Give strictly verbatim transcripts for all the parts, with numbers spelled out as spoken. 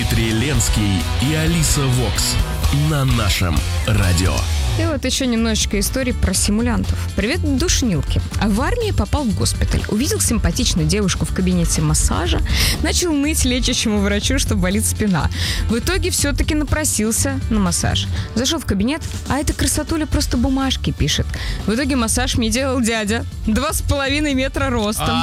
Дмитрий Ленский и Алиса Вокс на нашем радио. И вот еще немножечко истории про симулянтов. Привет, душнилки. А в армии попал в госпиталь. Увидел симпатичную девушку в кабинете массажа. Начал ныть лечащему врачу, что болит спина. В итоге все-таки напросился на массаж. Зашел в кабинет, а эта красотуля просто бумажки пишет. В итоге массаж мне делал дядя. Два с половиной метра ростом.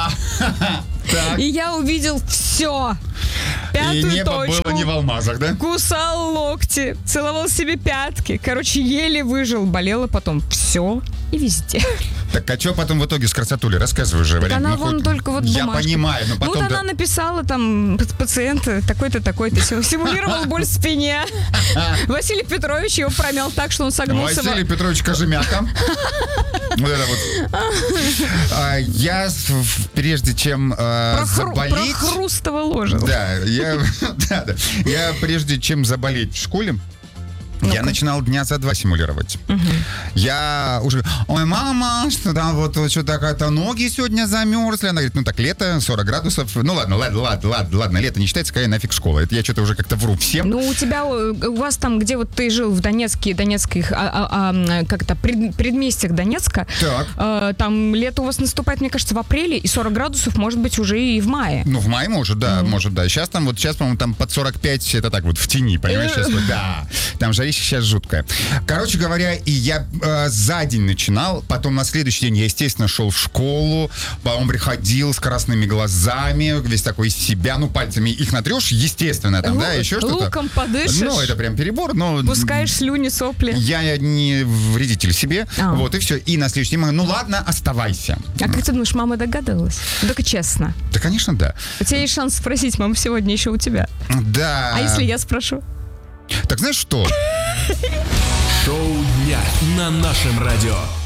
И я увидел все. Пятую И небо точку. было не в алмазах, да? Кусал локти, целовал себе пятки. Короче, еле выжил. Болело потом все и везде. Так, а что потом в итоге с красотулей? Рассказывай уже. Так она ну, вон хоть... только вот Я бумажка. понимаю, но потом... Вот да... она написала там, пациент такой-то, такой-то, симулировал боль в спине. Василий Петрович его промял так, что он согнулся. Василий Петрович Кожемяка. Вот это вот. Я, прежде чем заболеть... Прохрустовал ложил. Да, я... Я, прежде чем заболеть в школе, Ну-ка. Я начинал дня за два симулировать. Угу. Я уже, ой, мама, что там вот, вот что-то как-то ноги сегодня замерзли. Она говорит, ну так лето, сорок градусов. Ну ладно, ладно, ладно, ладно, ладно, лето не считается, какая нафиг школа. Это я что-то уже как-то вру всем. Ну у тебя, у вас там, где вот ты жил в Донецке, Донецких, а, а, а, как-то пред, предместьях Донецка, а, там лето у вас наступает, мне кажется, в апреле, и сорок градусов может быть уже и в мае. Ну в мае может, да, mm. может, да. Сейчас там вот, сейчас, по-моему, там под сорок пять, это так вот в тени, понимаешь, сейчас вот, да. Там жарище сейчас жуткое. Короче говоря, и я э, за день начинал, потом на следующий день я, естественно, шел в школу, потом приходил с красными глазами, весь такой из себя, ну, пальцами их натрешь, естественно, там, Лук, да, еще что-то. Луком подышишь. Ну, это прям перебор, но... Пускаешь слюни, сопли. Я не вредитель себе, а. вот, и все. И на следующий день, ну, ладно, оставайся. А как ты думаешь, мама догадывалась? Только честно. Да, конечно, да. У тебя есть шанс спросить, мама, сегодня еще у тебя. Да. А если я спрошу? Так знаешь что? Шоу дня на нашем радио.